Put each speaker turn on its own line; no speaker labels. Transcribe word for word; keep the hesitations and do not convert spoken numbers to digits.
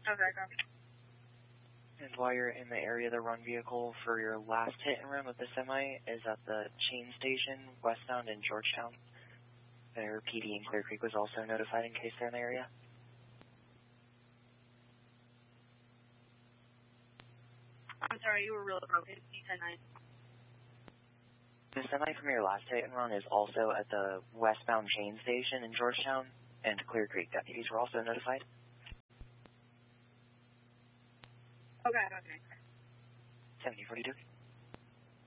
Okay, copy.
And while you're in the area, the run vehicle for your last hit and run with the semi is at the chain station westbound in Georgetown. Their P D in Clear Creek was also notified in case they're in the area.
I'm sorry, you were really broken. D ten nine.
The semi from your last hit and run is also at the westbound chain station in Georgetown, and Clear Creek deputies were also notified.
Okay, okay.
seventy forty-two.